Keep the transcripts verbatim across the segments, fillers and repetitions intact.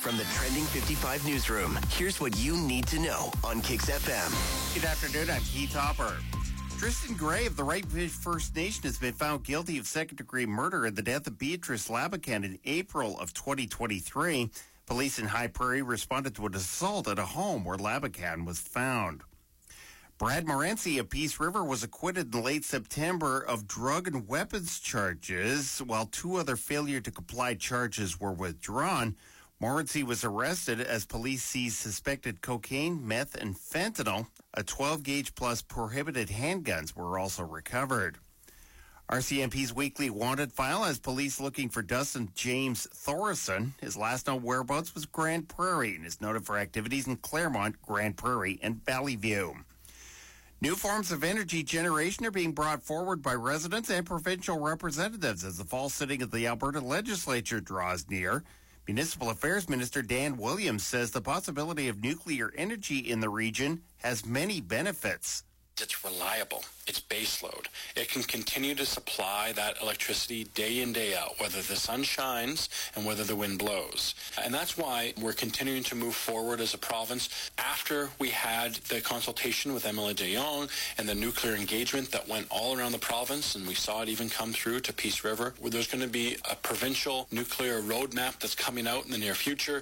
From the Trending fifty-five newsroom, here's what you need to know on Kix F M. Good afternoon, I'm Keith Hopper. Tristan Gray of the Wright First Nation has been found guilty of second-degree murder in the death of Beatrice Labakan in April of twenty twenty-three. Police in High Prairie responded to an assault at a home where Labakan was found. Brad Morency of Peace River was acquitted in late September of drug and weapons charges, while two other failure-to-comply charges were withdrawn. Morency was arrested as police seized suspected cocaine, meth, and fentanyl. A twelve-gauge plus prohibited handguns were also recovered. R C M P's weekly wanted file has police looking for Dustin James Thorson. His last known whereabouts was Grand Prairie and is noted for activities in Claremont, Grand Prairie, and Valley View. New forms of energy generation are being brought forward by residents and provincial representatives as the fall sitting of the Alberta legislature draws near. Municipal Affairs Minister Dan Williams says the possibility of nuclear energy in the region has many benefits. It's reliable. It's baseload. It can continue to supply that electricity day in, day out, whether the sun shines and whether the wind blows. And that's why we're continuing to move forward as a province. After we had the consultation with Emily de Jong and the nuclear engagement that went all around the province, and we saw it even come through to Peace River, where there's going to be a provincial nuclear roadmap that's coming out in the near future.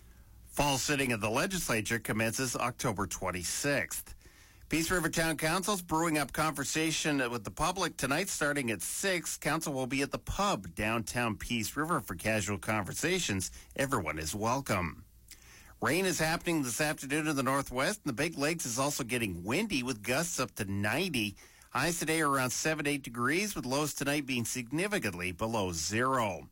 Fall sitting of the legislature commences October twenty-sixth. Peace River Town Council's brewing up conversation with the public tonight starting at six. Council will be at the pub downtown Peace River for casual conversations. Everyone is welcome. Rain is happening this afternoon in the northwest, and the Big Lakes is also getting windy with gusts up to ninety. Highs today are around seven to eight degrees, with lows tonight being significantly below zero.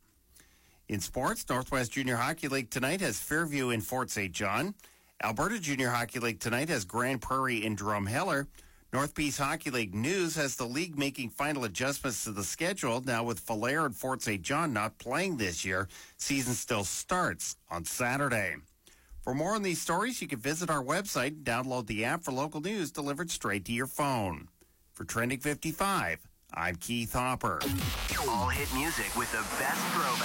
In sports, Northwest Junior Hockey League tonight has Fairview in Fort Saint John. Alberta Junior Hockey League tonight has Grand Prairie in Drumheller. North Peace Hockey League News has the league making final adjustments to the schedule. Now with Falher and Fort Saint John not playing this year, season still starts on Saturday. For more on these stories, you can visit our website and download the app for local news delivered straight to your phone. For Trending fifty-five, I'm Keith Hopper. All hit music with the best throwback.